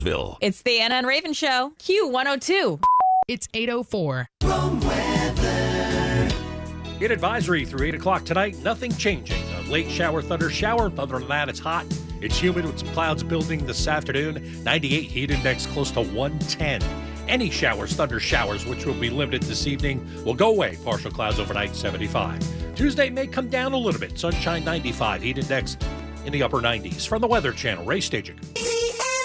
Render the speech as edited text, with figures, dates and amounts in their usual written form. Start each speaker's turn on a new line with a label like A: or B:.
A: It's the Anna and Raven Show, Q102.
B: It's 8:04.
C: In advisory through 8 o'clock tonight, nothing changing. A late shower, thunder shower. Other than that, it's hot. It's humid with some clouds building this afternoon. 98 heat index close to 110. Any showers, thunder showers, which will be limited this evening, will go away. Partial clouds overnight, 75. Tuesday may come down a little bit. Sunshine, 95. Heat index in the upper 90s. From the Weather Channel, Ray Stagik.